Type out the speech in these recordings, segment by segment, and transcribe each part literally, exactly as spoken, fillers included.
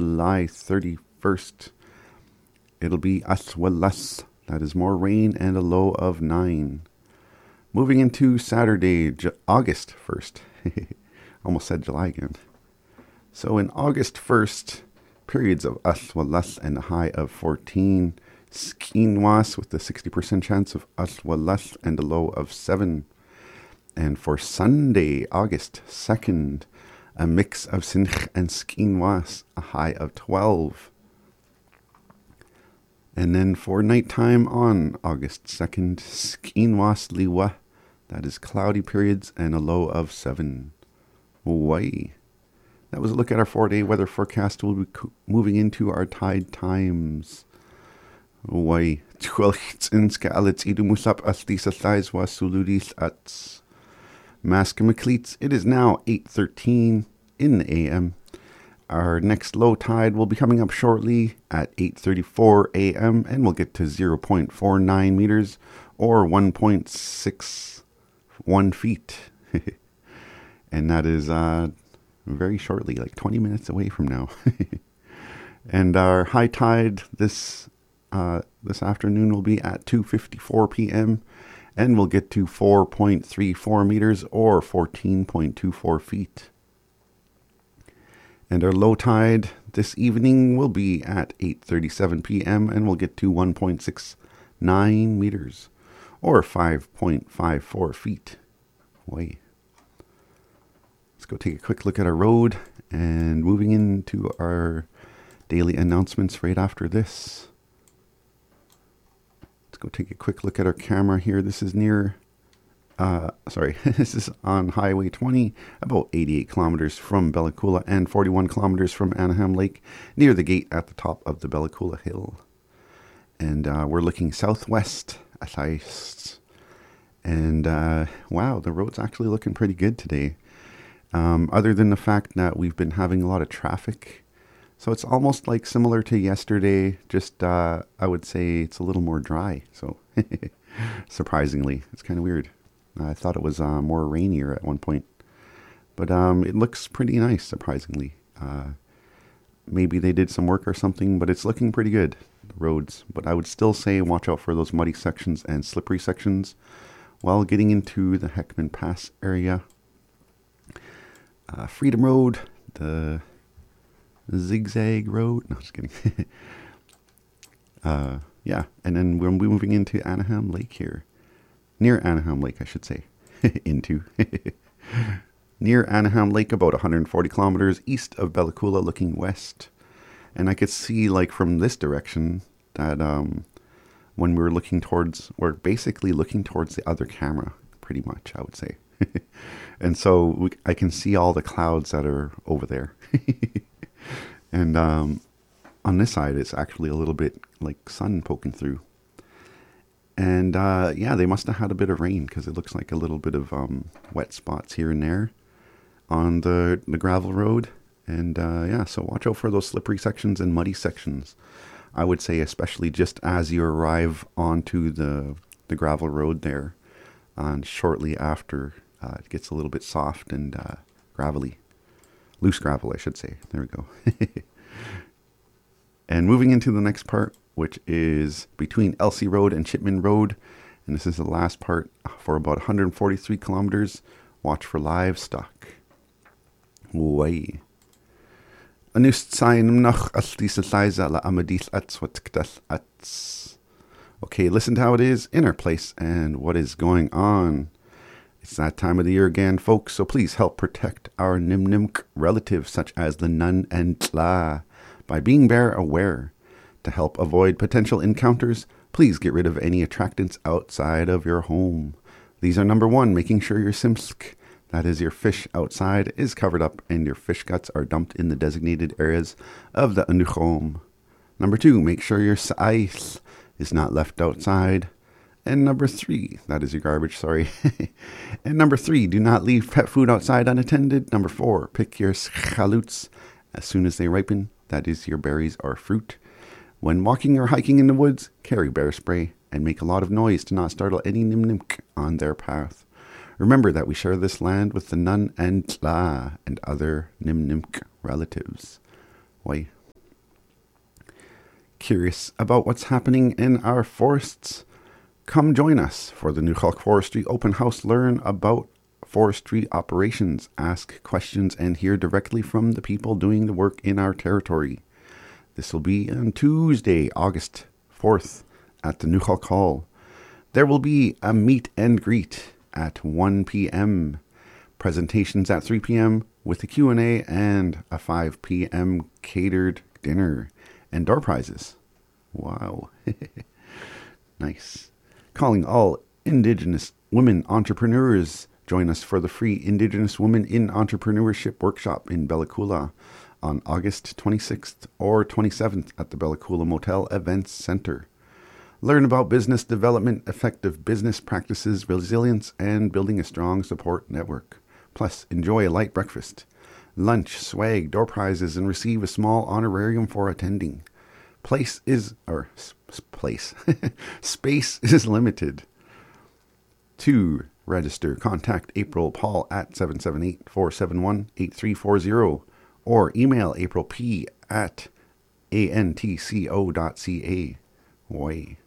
July thirty-first. It'll be Aswalas. That is more rain and a low of nine. Moving into Saturday, J- August first. Almost said July again. So in August first, periods of Aswalas and a high of fourteen. Skinwas with a sixty percent chance of Aswalas and a low of seven. And for Sunday, August second, a mix of Sinch and Skinwas, a high of twelve. And then for nighttime on August second, Skinwas Liwa, that is cloudy periods and a low of seven. Way. That was a look at our four-day weather forecast. We'll be co- moving into our tide times. Way. Twelchitsinska alits idumusap astis asais was suludis ats. Maskamakleets, it is now eight thirteen in the A M. Our next low tide will be coming up shortly at eight thirty-four A M and we'll get to zero point four nine meters or one point six one feet. And that is uh, very shortly, like twenty minutes away from now. And our high tide this uh, this afternoon will be at two fifty-four P M and we'll get to four point three four meters or fourteen point two four feet. And our low tide this evening will be at eight thirty-seven P M and we'll get to one point six nine meters or five point five four feet. Way. Let's go take a quick look at our road and moving into our daily announcements right after this. Let's go take a quick look at our camera here. This is near, uh, sorry, this is on Highway twenty, about eighty-eight kilometers from Bella Coola and forty-one kilometers from Anaheim Lake, near the gate at the top of the Bella Coola Hill. And uh, we're looking southwest at ice. And uh, wow, the road's actually looking pretty good today. Um, other than the fact that we've been having a lot of traffic. So it's almost like similar to yesterday, just uh, I would say it's a little more dry. So surprisingly, it's kind of weird. I thought it was uh, more rainier at one point. But um, it looks pretty nice, surprisingly. Uh, maybe they did some work or something, but it's looking pretty good, the roads. But I would still say watch out for those muddy sections and slippery sections while getting into the Heckman Pass area. Uh, Freedom Road, the Zigzag Road. No, just kidding. uh, yeah, and then we're moving into Anaheim Lake here. Near Anaheim Lake, I should say. into. Near Anaheim Lake, about one hundred forty kilometers east of Bella Coola, looking west. And I could see, like, from this direction that um, when we were looking towards, we're basically looking towards the other camera, pretty much, I would say. And so we, I can see all the clouds that are over there. And um, on this side, it's actually a little bit like sun poking through. And uh, yeah, they must have had a bit of rain because it looks like a little bit of um, wet spots here and there on the, the gravel road. And uh, yeah, so watch out for those slippery sections and muddy sections. I would say especially just as you arrive onto the, the gravel road there. And shortly after, uh, it gets a little bit soft and uh, gravelly. Loose gravel, I should say. There we go. And moving into the next part, which is between Elsie Road and Chipman Road. And this is the last part for about one hundred forty-three kilometers. Watch for livestock. Way. Anust sein noch als diese Leise la amadis ats wat kdal ats. Okay, listen to how it is in our place and what is going on. It's that time of the year again, folks, so please help protect our Nimnimk relatives such as the Nun and Tla by being bear aware. To help avoid potential encounters, please get rid of any attractants outside of your home. These are number one, making sure your simsk, that is your fish outside, is covered up and your fish guts are dumped in the designated areas of the Unduchom. Number two, make sure your sais is not left outside. And number three, that is your garbage, sorry. And number three, do not leave pet food outside unattended. Number four, pick your chaluts as soon as they ripen. That is your berries or fruit. When walking or hiking in the woods, carry bear spray and make a lot of noise to not startle any Nimnimk on their path. Remember that we share this land with the Nun and Tla and other Nimnimk relatives. Why? Curious about what's happening in our forests? Come join us for the Newchalk Forestry Open House. Learn about forestry operations, ask questions, and hear directly from the people doing the work in our territory. This will be on Tuesday, August fourth at the Newchalk Hall. There will be a meet and greet at one p.m., presentations at three p.m. with a Q and A, and a five p.m. catered dinner and door prizes. Wow. Nice. Calling all Indigenous women entrepreneurs. Join us for the free Indigenous Women in Entrepreneurship workshop in Bella Coola on August twenty-sixth or twenty-seventh at the Bella Coola Motel Events Center. Learn about business development, effective business practices, resilience, and building a strong support network. Plus, enjoy a light breakfast, lunch, swag, door prizes, and receive a small honorarium for attending. Place is, or place, space is limited. To register, contact April Paul at seven seven eight, four seven one, eight three four zero or email April P at A N T C O dot C A. Way.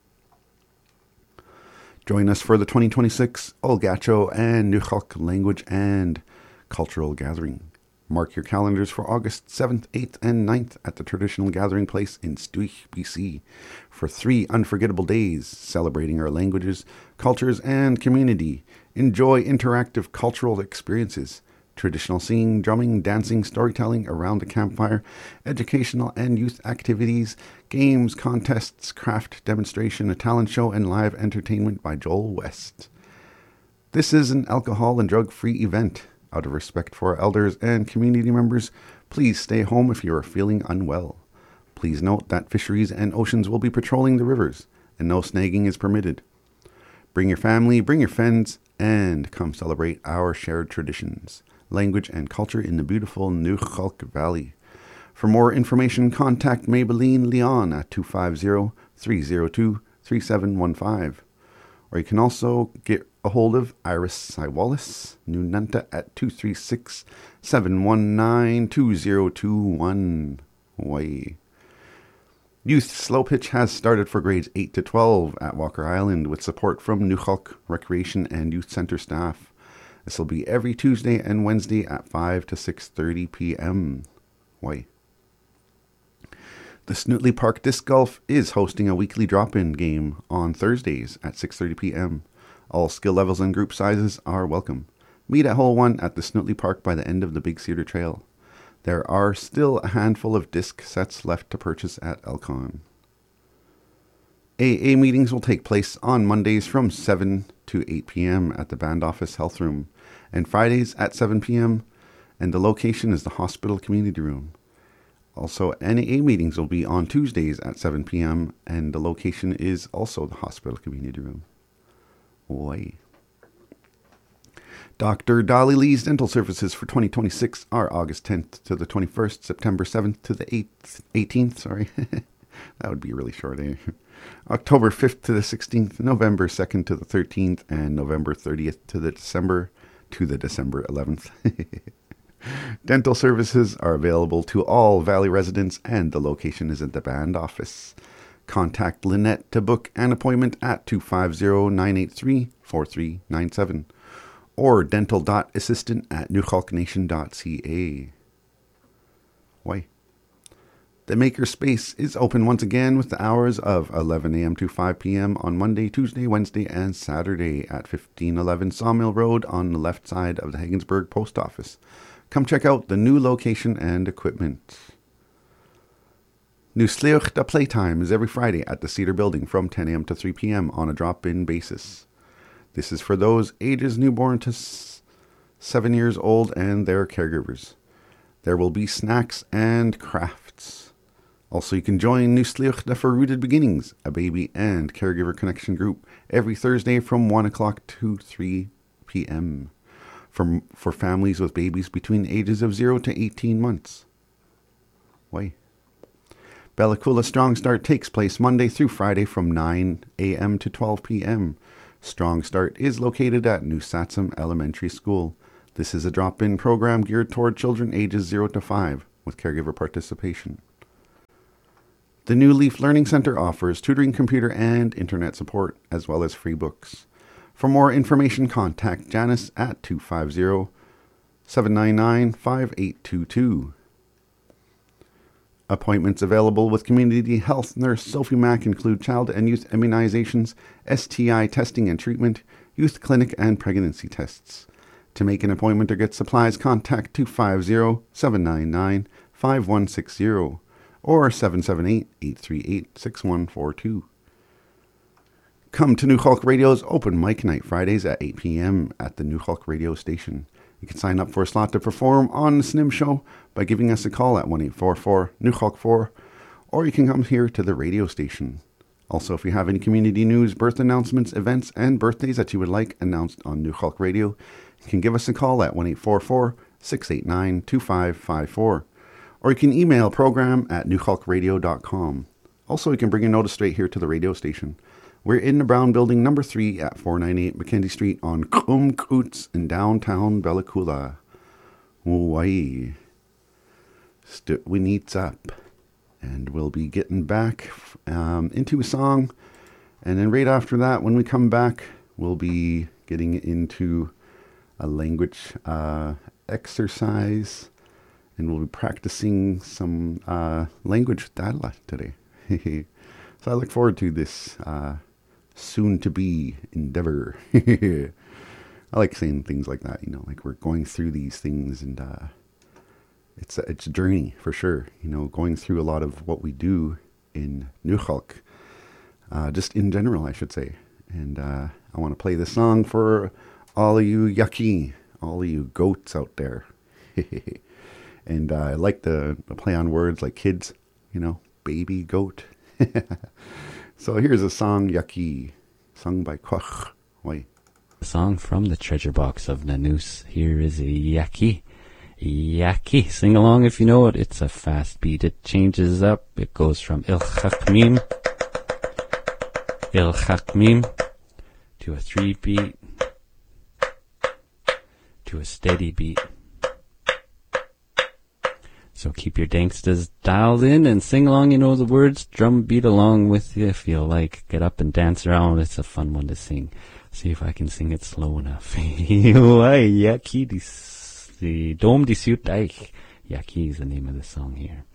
Join us for the twenty twenty-six Olgacho and Newchalk Language and Cultural Gathering. Mark your calendars for August seventh, eighth, and ninth at the traditional gathering place in Stewich, B C for three unforgettable days celebrating our languages, cultures, and community. Enjoy interactive cultural experiences, traditional singing, drumming, dancing, storytelling around the campfire, educational and youth activities, games, contests, craft demonstration, a talent show, and live entertainment by Joel West. This is an alcohol and drug-free event. Out of respect for our elders and community members, please stay home if you are feeling unwell. Please note that fisheries and oceans will be patrolling the rivers, and no snagging is permitted. Bring your family, bring your friends, and come celebrate our shared traditions, language, and culture in the beautiful Newchalk Valley. For more information, contact Maybelline Leon at two five zero, three zero two, three seven one five. Or you can also get a hold of Iris Siwalis Nunanta at two three six, seven one nine, two zero two one. Way. Youth Slow Pitch has started for grades eight to twelve at Walker Island with support from Newchalk Recreation and Youth Center staff. This will be every Tuesday and Wednesday at five to six thirty p.m. Way. The Snootly Park Disc Golf is hosting a weekly drop-in game on Thursdays at six thirty p.m. All skill levels and group sizes are welcome. Meet at Hole one at the Snootly Park by the end of the Big Cedar Trail. There are still a handful of disc sets left to purchase at Elcon. A A meetings will take place on Mondays from seven to eight p.m. at the Band Office Health Room, and Fridays at seven p.m., and the location is the Hospital Community Room. Also, N A A meetings will be on Tuesdays at seven p.m., and the location is also the Hospital Community Room. Way. Doctor Dolly Lee's dental services for twenty twenty-six are August tenth to the twenty-first, September seventh to the eighth, eighteenth, sorry. That would be really short, eh? October fifth to the sixteenth, November second to the thirteenth, and November thirtieth to the December to the December eleventh. Dental services are available to all Valley residents, and the location is at the Band Office. Contact Lynette to book an appointment at two five zero, nine eight three, four three nine seven or dental.assistant at newchalknation dot c a. Why? The Maker Space is open once again with the hours of eleven a.m. to five p.m. on Monday, Tuesday, Wednesday, and Saturday at fifteen eleven Sawmill Road on the left side of the Haggensburg Post Office. Come check out the new location and equipment. Nusleoch da Playtime is every Friday at the Cedar Building from ten a.m. to three p.m. on a drop-in basis. This is for those ages newborn to s- seven years old and their caregivers. There will be snacks and crafts. Also, you can join Nusleoch da for Rooted Beginnings, a baby and caregiver connection group, every Thursday from one o'clock to three p.m. For, for families with babies between the ages of zero to eighteen months. Why? Bella Coola Strong Start takes place Monday through Friday from nine a.m. to twelve p.m. Strong Start is located at New Satsum Elementary School. This is a drop-in program geared toward children ages zero to five with caregiver participation. The New Leaf Learning Center offers tutoring, computer, and internet support, as well as free books. For more information, contact Janice at two five zero, seven nine nine, five eight two two. Appointments available with Community Health Nurse Sophie Mack include child and youth immunizations, S T I testing and treatment, youth clinic, and pregnancy tests. To make an appointment or get supplies, contact two five zero, seven nine nine, five one six zero or seven seven eight, eight three eight, six one four two. Come to New Hulk Radio's open mic night Fridays at eight p.m. at the New Hulk Radio station. You can sign up for a slot to perform on the S N M show by giving us a call at one eight four four, New Hulk four, or you can come here to the radio station. Also, if you have any community news, birth announcements, events, and birthdays that you would like announced on New Hulk Radio, you can give us a call at one eight four four, six eight nine, two five five four, or you can email program at new hulk radio dot com. Also, you can bring a notice straight here to the radio station. We're in the Brown Building, number three at four ninety-eight Mackenzie Street on Kumkoots in downtown Bella Coola, Hawaii. Stutwinits up. And we'll be getting back um, into a song. And then right after that, when we come back, we'll be getting into a language uh, exercise. And we'll be practicing some uh, language dala today. So I look forward to this uh, soon-to-be endeavor. I like saying things like that, you know, like we're going through these things, and uh, it's, a, it's a journey for sure, you know, going through a lot of what we do in New Hulk, uh, just in general, I should say. And uh, I want to play this song for all of you yucky, all of you goats out there. And uh, I like the, the play on words like kids, you know, baby goat. So here's a song, Yucky, sung by Koch. Why? A song from the treasure box of Nanoose. Here is a Yucky. Yucky. Sing along if you know it. It's a fast beat. It changes up. It goes from Il Chakmim, Il Chakmim, to a three beat, to a steady beat. So keep your dangstas dialed in and sing along, you know the words, drum beat along with you if you like. Get up and dance around. It's a fun one to sing. See if I can sing it slow enough. Yucky, the Dom di Ciudad. Yucky is the name of the song here.